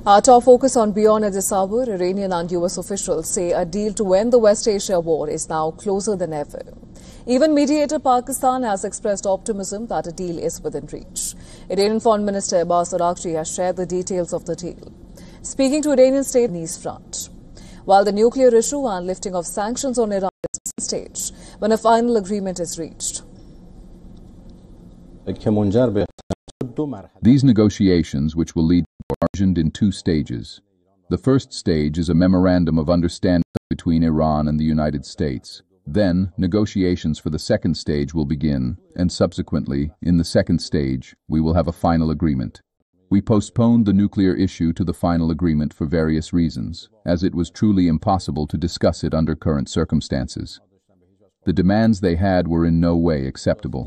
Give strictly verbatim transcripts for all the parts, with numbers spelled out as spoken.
Our top focus on beyond at this hour, Iranian and U S officials say a deal to end the West Asia war is now closer than ever. Even mediator Pakistan has expressed optimism that a deal is within reach. Iranian Foreign Minister Abbas Araghchi has shared the details of the deal, speaking to Iranian state news front. While the nuclear issue and lifting of sanctions on Iran is on stage when a final agreement is reached. These negotiations, which will lead to war, in two stages. The first stage is a memorandum of understanding between Iran and the United States. Then, negotiations for the second stage will begin, and subsequently, in the second stage, we will have a final agreement. We postponed the nuclear issue to the final agreement for various reasons, as it was truly impossible to discuss it under current circumstances. The demands they had were in no way acceptable.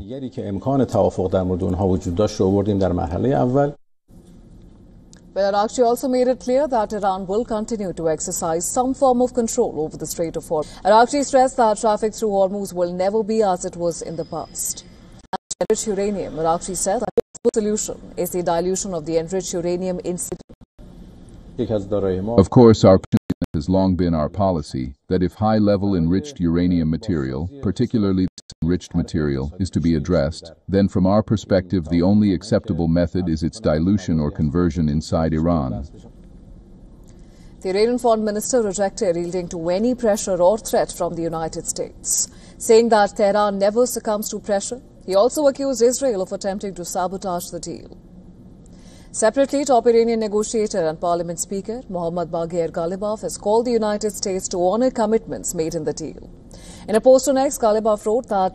But Araghchi also made it clear that Iran will continue to exercise some form of control over the Strait of Hormuz. Araghchi stressed that traffic through Hormuz will never be as it was in the past. And enriched uranium, Araghchi said that the solution is the dilution of the enriched uranium incident. Of course, our has long been our policy that if high-level enriched uranium material, particularly this enriched material, is to be addressed, then from our perspective the only acceptable method is its dilution or conversion inside Iran. The Iranian Foreign Minister rejected yielding to any pressure or threat from the United States, saying that Tehran never succumbs to pressure. He also accused Israel of attempting to sabotage the deal. Separately, top Iranian negotiator and parliament speaker Mohammad Bagher Ghalibaf has called the United States to honor commitments made in the deal. In a post on X, Ghalibaf wrote that